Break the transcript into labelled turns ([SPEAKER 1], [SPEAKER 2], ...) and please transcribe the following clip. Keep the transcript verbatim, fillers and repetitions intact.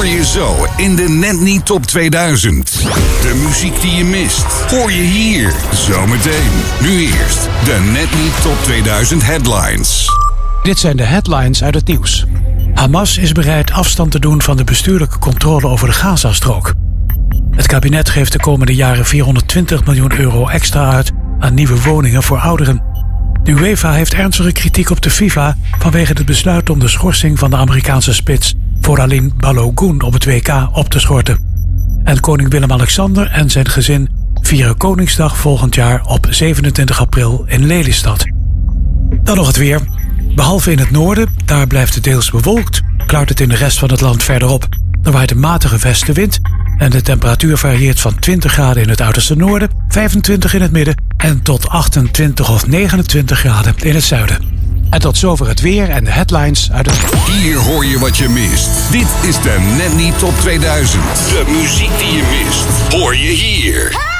[SPEAKER 1] hoor je zo in de Net Niet Top tweeduizend. De muziek die je mist, hoor je hier zometeen. Nu eerst de Net Niet Top tweeduizend headlines.
[SPEAKER 2] Dit zijn de headlines uit het nieuws. Hamas is bereid afstand te doen van de bestuurlijke controle over de Gazastrook. Het kabinet geeft de komende jaren vierhonderdtwintig miljoen euro extra uit aan nieuwe woningen voor ouderen. De UEFA heeft ernstige kritiek op de FIFA vanwege het besluit om de schorsing van de Amerikaanse spits Fouralin Balogun op het W K op te schorten. En koning Willem-Alexander en zijn gezin vieren Koningsdag volgend jaar op zevenentwintig april in Lelystad. Dan nog het weer. Behalve in het noorden, daar blijft het deels bewolkt, klaart het in de rest van het land verderop. Er waait een matige westenwind en de temperatuur varieert van twintig graden in het uiterste noorden, vijfentwintig in het midden en tot achtentwintig of negenentwintig graden in het zuiden. En tot zover het weer en de headlines uit het...
[SPEAKER 1] Hier hoor je wat je mist. Dit is de Net Niet Top tweeduizend. De muziek die je mist, hoor je hier.